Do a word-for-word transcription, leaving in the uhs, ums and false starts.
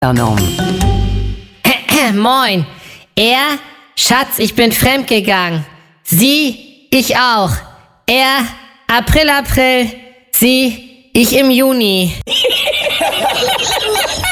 Moin. Er, Schatz, ich bin fremdgegangen. Sie, ich auch. Er, April, April. Sie, ich im Juni.